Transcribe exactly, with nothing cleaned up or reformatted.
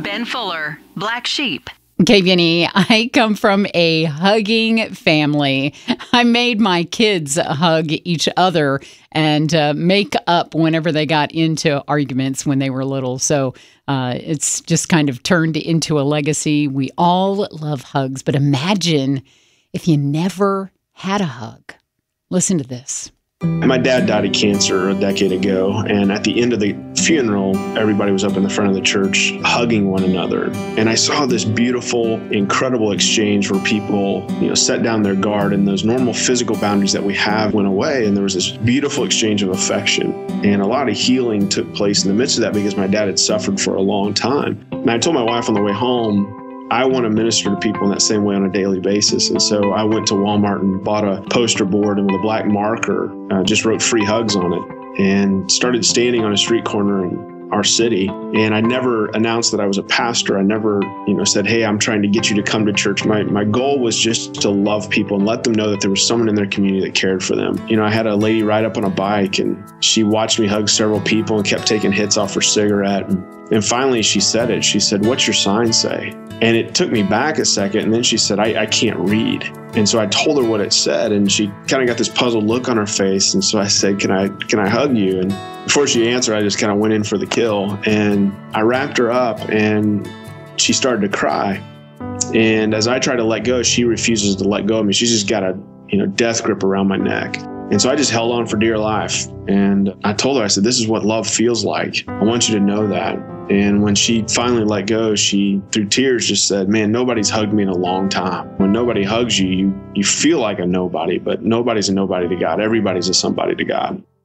Ben Fuller, Black Sheep. K V N E, I come from a hugging family. I made my kids hug each other and uh, make up whenever they got into arguments when they were little. So uh, it's just kind of turned into a legacy. We all love hugs, but imagine if you never had a hug. Listen to this. My dad died of cancer a decade ago, and at the end of the funeral, everybody was up in the front of the church hugging one another. And I saw this beautiful, incredible exchange where people, you know, set down their guard, and those normal physical boundaries that we have went away, and there was this beautiful exchange of affection. And a lot of healing took place in the midst of that because my dad had suffered for a long time. And I told my wife on the way home, I want to minister to people in that same way on a daily basis. And so I went to Walmart and bought a poster board, and with a black marker, uh, just wrote free hugs on it and started standing on a street corner in our city. And I never announced that I was a pastor. I never, you know, said, hey, I'm trying to get you to come to church. My my goal was just to love people and let them know that there was someone in their community that cared for them. You know, I had a lady ride up on a bike, and she watched me hug several people and kept taking hits off her cigarette. And, and finally she said it. She said, what's your sign say? And it took me back a second. And then she said, I, I can't read. And so I told her what it said, and she kind of got this puzzled look on her face. And so I said, can I, can I hug you? And before she answered, I just kind of went in for the kill, and I wrapped her up, and she started to cry. And as I try to let go, she refuses to let go of me. She's just got a, you know, death grip around my neck. And so I just held on for dear life. And I told her, I said, this is what love feels like. I want you to know that. And when she finally let go, she, through tears, just said, man, nobody's hugged me in a long time. When nobody hugs you, you, you feel like a nobody, but nobody's a nobody to God. Everybody's a somebody to God.